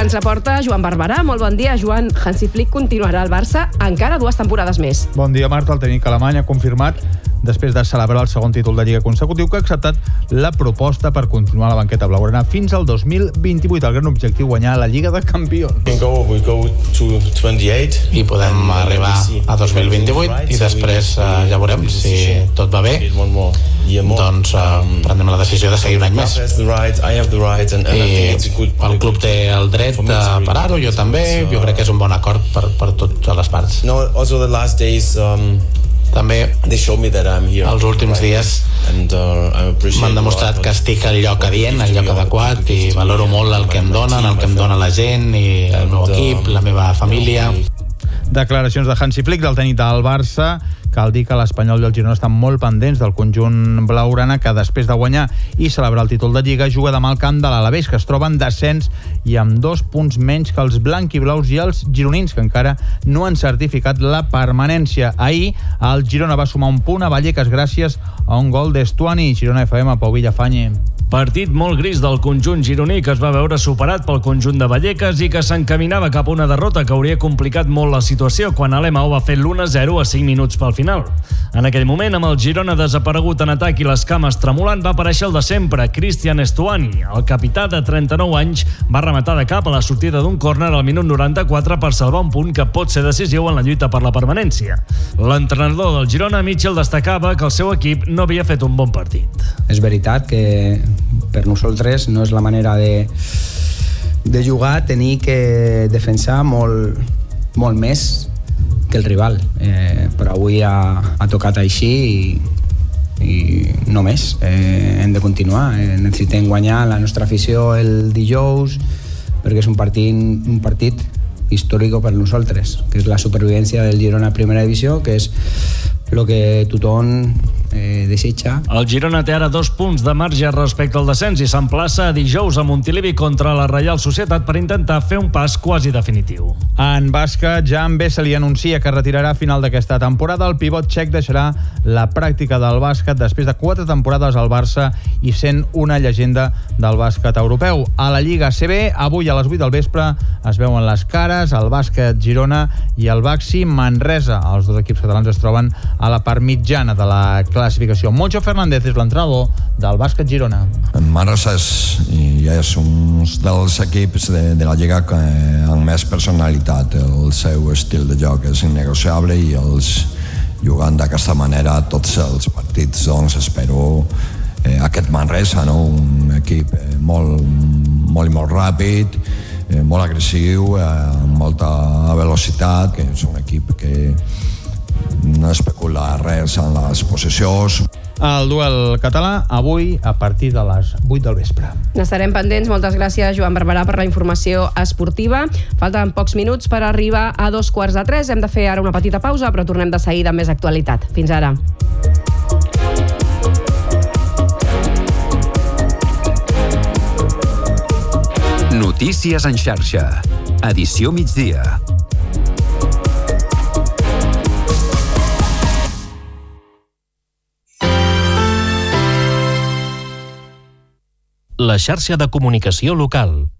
Ens aporta Joan Barberà. Molt bon dia, Joan. Hansi Flick continuarà al Barça encara 2 temporades més. Bon dia, Marta. El tècnic alemany ha confirmat, després de celebrar el segon títol de Lliga consecutiu, que ha acceptat la proposta per continuar a la banqueta blaugrana fins al 2028. El gran objectiu, guanyar la Lliga de Campions. We go to 28. I podem arribar a 2028 i després ja veurem si tot va bé, doncs prendrem la decisió de seguir un any més. I el club té el dret de parar-ho, jo també. Jo crec que és un bon acord per totes les parts. També els últims dies m'han demostrat que estic al lloc adient, al lloc adequat, i valoro molt el que em donen, el que em dona la gent i el meu equip, la meva família. Declaracions de Hansi Flick, del tècnic del Barça. Cal dir que l'Espanyol i el Girona estan molt pendents del conjunt blaugrana, que després de guanyar i celebrar el títol de Lliga juga demà al camp de l'Alavés, que es troba en descens i amb 2 punts menys que els blanquiblaus i els gironins, que encara no han certificat la permanència. Ahir el Girona va sumar un punt a Vallecas gràcies a un gol d'Estuani. Girona FM, Pau Villafañe. Partit molt gris del conjunt gironí, que es va veure superat pel conjunt de Vallecas i que s'encaminava cap a una derrota que hauria complicat molt la situació quan l'Emao va fer l'1-0 a 5 minuts pel final. En aquell moment, amb el Girona desaparegut en atac i les cames tremolant, va aparèixer el de sempre, Cristian Estuani. El capità de 39 anys va rematar de cap a la sortida d'un córner al minut 94 per salvar un punt que pot ser decisiu en la lluita per la permanència. L'entrenador del Girona, Mitchell, destacava que el seu equip no havia fet un bon partit. És veritat que per nosaltres no és la manera de jugar, tenir que defensar molt més que el rival, però avui ha tocat així i no més. Hem de continuar, necessitem guanyar la nostra afició el dijous, perquè és un partit històric per nosaltres, que és la supervivència del Girona a primera divisió, que és el que tothom desitja. El Girona té ara 2 punts de marge respecte al descens i s'emplaça a dijous a Montilivi contra la Reial Societat per intentar fer un pas quasi definitiu. En bàsquet, Jan Veselý li anuncia que retirarà a final d'aquesta temporada. El pivot txec deixarà la pràctica del bàsquet després de 4 temporades al Barça i sent una llegenda del bàsquet europeu. A la Lliga ACB, avui a les 8 del vespre es veuen les cares, el Bàsquet Girona i el Baxi Manresa. Els 2 equips catalans es troben a la part mitjana de la classificació. Moncho Fernández és l'entrenador del Bàsquet Girona. Manresa és un dels equips de la Lliga amb més personalitat. El seu estil de joc és innegociable i jugant d'aquesta manera tots els partits, doncs espero aquest Manresa, un equip molt ràpid, molt agressiu, amb molta velocitat, que és un equip que no especula res en les possessions. El duel català avui a partir de les 8 del vespre. N'estarem pendents. Moltes gràcies, Joan Barberà, per la informació esportiva. Falten pocs minuts per arribar a 2:45. Hem de fer ara una petita pausa, però tornem de seguida amb més actualitat. Fins ara. Notícies en xarxa. Edició migdia. La xarxa de comunicació local.